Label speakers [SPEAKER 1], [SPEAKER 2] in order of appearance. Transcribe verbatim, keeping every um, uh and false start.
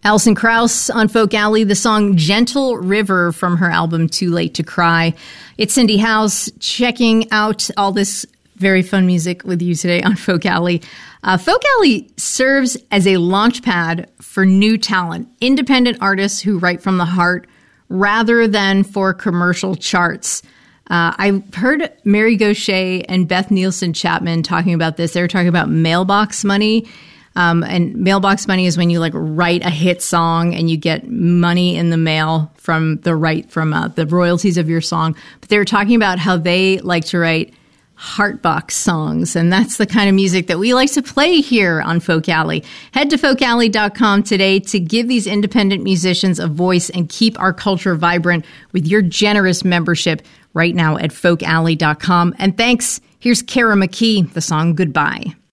[SPEAKER 1] Alison Krauss on Folk Alley, the song Gentle River from her album Too Late to Cry. It's Cindy House checking out all this very fun music with you today on Folk Alley. Uh, Folk Alley serves as a launch pad for new talent, independent artists who write from the heart rather than for commercial charts. Uh, I heard Mary Gauthier and Beth Nielsen Chapman talking about this. They were talking about mailbox money. Um, and mailbox money is when you like write a hit song and you get money in the mail from the right from uh, the royalties of your song. But they were talking about how they like to write Heartbox songs, and that's the kind of music that we like to play here on Folk Alley. Head to folk alley dot com today to give these independent musicians a voice and keep our culture vibrant with your generous membership right now at folk alley dot com. And thanks. Here's Kara McKee, the song Goodbye.